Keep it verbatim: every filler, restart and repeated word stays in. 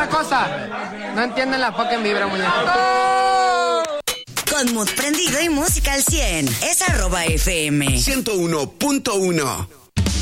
una cosa. No entienden la fucking vibra, muñeco. Con mood prendido y música al cien. Es arroba F M. ciento uno punto uno.